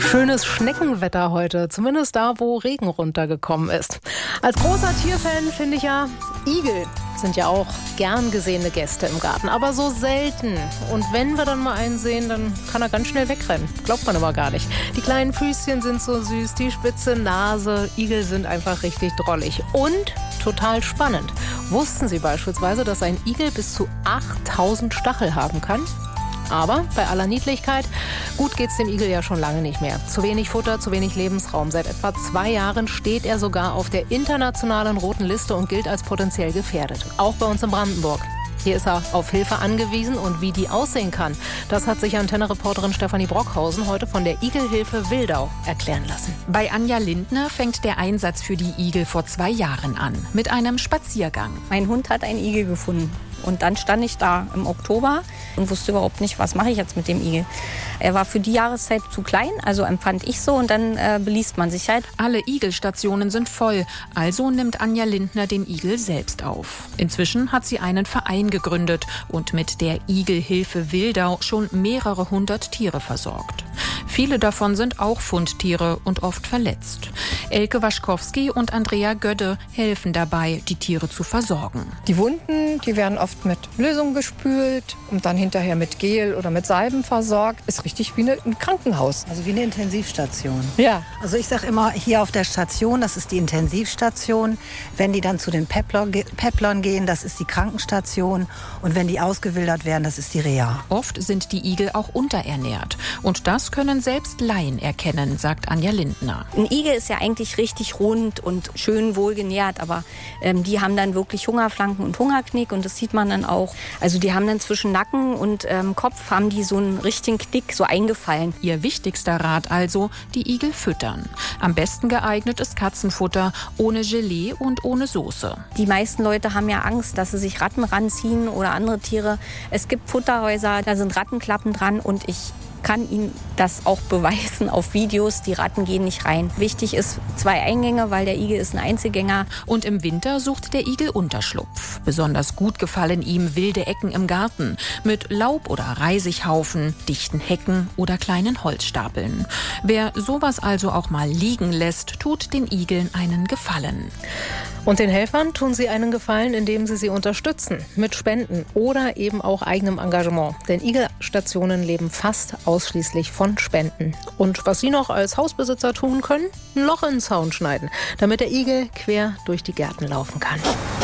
Schönes Schneckenwetter heute, zumindest da, wo Regen runtergekommen ist. Als großer Tierfan finde ich ja, Igel sind ja auch gern gesehene Gäste im Garten, aber so selten. Und wenn wir dann mal einen sehen, dann kann er ganz schnell wegrennen. Glaubt man aber gar nicht. Die kleinen Füßchen sind so süß, die spitze Nase. Igel sind einfach richtig drollig und total spannend. Wussten Sie beispielsweise, dass ein Igel bis zu 8000 Stachel haben kann? Aber bei aller Niedlichkeit, gut geht's dem Igel ja schon lange nicht mehr. Zu wenig Futter, zu wenig Lebensraum. Seit etwa 2 Jahren steht er sogar auf der internationalen roten Liste und gilt als potenziell gefährdet. Auch bei uns in Brandenburg. Hier ist er auf Hilfe angewiesen und wie die aussehen kann, das hat sich Antenne-Reporterin Stefanie Brockhausen heute von der Igelhilfe Wildau erklären lassen. Bei Anja Lindner fängt der Einsatz für die Igel vor 2 Jahren an, mit einem Spaziergang. Mein Hund hat einen Igel gefunden. Und dann stand ich da im Oktober und wusste überhaupt nicht, was mache ich jetzt mit dem Igel. Er war für die Jahreszeit zu klein, also empfand ich so, und dann beliest man sich halt. Alle Igelstationen sind voll, also nimmt Anja Lindner den Igel selbst auf. Inzwischen hat sie einen Verein gegründet und mit der Igelhilfe Wildau schon mehrere 100 Tiere versorgt. Viele davon sind auch Fundtiere und oft verletzt. Elke Waschkowski und Andrea Gödde helfen dabei, die Tiere zu versorgen. Die Wunden, die werden oft mit Lösung gespült und dann hinterher mit Gel oder mit Salben versorgt. Ist richtig wie ein Krankenhaus. Also wie eine Intensivstation. Ja. Also ich sage immer, hier auf der Station, das ist die Intensivstation. Wenn die dann zu den Pepplern gehen, das ist die Krankenstation. Und wenn die ausgewildert werden, das ist die Reha. Oft sind die Igel auch unterernährt. Und das können selbst Laien erkennen, sagt Anja Lindner. Ein Igel ist ja eigentlich richtig rund und schön wohlgenährt, aber die haben dann wirklich Hungerflanken und Hungerknick und das sieht man dann auch. Also die haben dann zwischen Nacken und Kopf haben die so einen richtigen Knick so eingefallen. Ihr wichtigster Rat also, die Igel füttern. Am besten geeignet ist Katzenfutter, ohne Gelee und ohne Soße. Die meisten Leute haben ja Angst, dass sie sich Ratten ranziehen oder andere Tiere. Es gibt Futterhäuser, da sind Rattenklappen dran und ich kann Ihnen das auch beweisen auf Videos. Die Ratten gehen nicht rein. Wichtig ist 2 Eingänge, weil der Igel ist ein Einzelgänger. Und im Winter sucht der Igel Unterschlupf. Besonders gut gefallen ihm wilde Ecken im Garten mit Laub- oder Reisighaufen, dichten Hecken oder kleinen Holzstapeln. Wer sowas also auch mal liegen lässt, tut den Igeln einen Gefallen. Und den Helfern tun sie einen Gefallen, indem sie unterstützen. Mit Spenden oder eben auch eigenem Engagement. Denn Igelstationen leben fast ausschließlich von Spenden. Und was Sie noch als Hausbesitzer tun können? Ein Loch in den Zaun schneiden, damit der Igel quer durch die Gärten laufen kann.